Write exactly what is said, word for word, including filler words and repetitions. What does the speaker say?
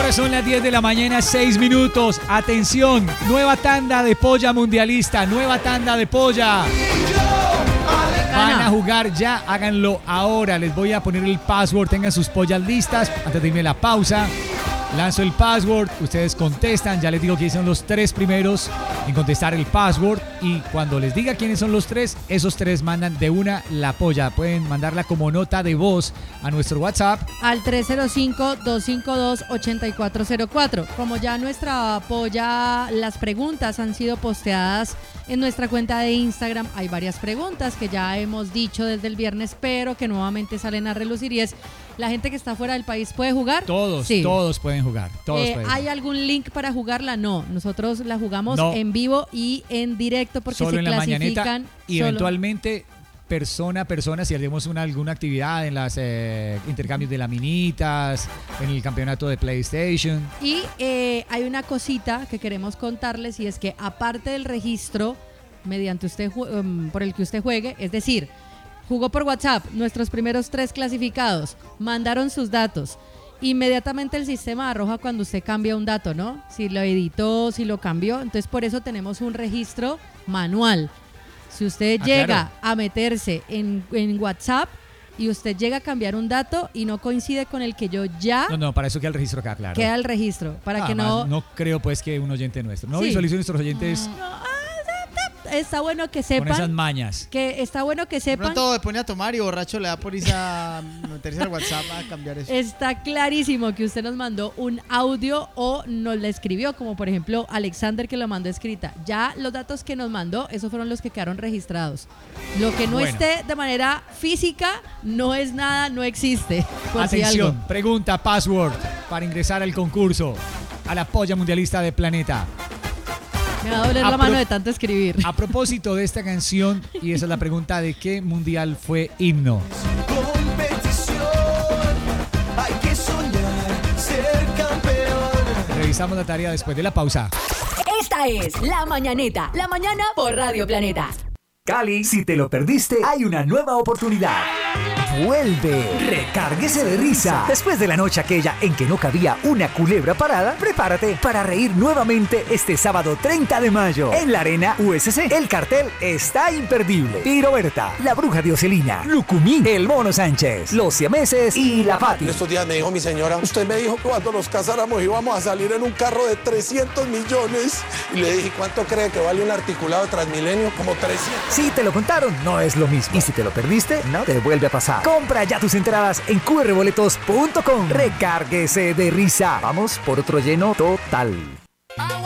Ahora son las diez de la mañana, seis minutos. Atención, nueva tanda de polla mundialista, nueva tanda de polla. Van a jugar ya, háganlo ahora. Les voy a poner el password, tengan sus pollas listas. Antes de irme a la pausa, lanzo el password, ustedes contestan. Ya les digo quiénes son los tres primeros en contestar el password. Y cuando les diga quiénes son los tres, esos tres mandan de una la polla. Pueden mandarla como nota de voz a nuestro WhatsApp al tres cero cinco, dos cinco dos, ocho cuatro cero cuatro. Como ya nuestra polla, las preguntas han sido posteadas en nuestra cuenta de Instagram, hay varias preguntas que ya hemos dicho desde el viernes, pero que nuevamente salen a relucir, y es: ¿la gente que está fuera del país puede jugar? Todos, sí. todos pueden jugar. Todos eh, pueden ¿Hay jugar. algún link para jugarla? No, nosotros la jugamos No. en vivo y en directo porque Solo se en la clasifican mañanita y solo. eventualmente persona a persona, si hacemos una, alguna actividad en los eh, intercambios de laminitas, en el campeonato de PlayStation. Y eh, hay una cosita que queremos contarles, y es que aparte del registro mediante usted um, por el que usted juegue, es decir, jugó por WhatsApp, nuestros primeros tres clasificados mandaron sus datos, inmediatamente el sistema arroja cuando usted cambia un dato, ¿no? Si lo editó, si lo cambió. Entonces por eso tenemos un registro manual. Si usted ah, llega claro. a meterse en, en WhatsApp y usted llega a cambiar un dato y no coincide con el que yo ya... No, no, para eso queda el registro acá, claro. Queda el registro, para ah, que no... No creo pues que un oyente nuestro, no sí. visualizo a nuestros oyentes No, ah, está bueno que con esas sepan mañas. que está bueno que De sepan pronto se pone a tomar y borracho le da por irse a meterse al WhatsApp a cambiar eso. Está clarísimo que usted nos mandó un audio o nos la escribió, como por ejemplo Alexander, que lo mandó escrita. Ya los datos que nos mandó, esos fueron los que quedaron registrados. Lo que no Bueno. esté de manera física no es nada, no existe. Por Atención, si algo. pregunta, password para ingresar al concurso, a la polla mundialista de Planeta. Me va a doler A la mano pro- de tanto escribir. A propósito de esta canción, y esa es la pregunta: ¿de qué mundial fue himno? Hay que soñar, ser campeón. Revisamos la tarea después de la pausa. Esta es La Mañaneta, la mañana por Radio Planeta. Cali, si te lo perdiste, hay una nueva oportunidad. Vuelve, recárguese de risa. Después de la noche aquella en que no cabía una culebra parada, prepárate para reír nuevamente este sábado treinta de mayo. En la Arena U S C, el cartel está imperdible. Piro Berta, la bruja de Ocelina, Lucumí, el Mono Sánchez, los siameses y la Pati. En estos días me dijo mi señora: usted me dijo que cuando nos casáramos íbamos a salir en un carro de trescientos millones. Y le dije: ¿cuánto cree que vale un articulado de Transmilenio? Como trescientos. Si te lo contaron, no es lo mismo. Y si te lo perdiste, no te vuelve a pasar. Compra ya tus entradas en cu erre boletos punto com. Recárguese de risa. Vamos por otro lleno total.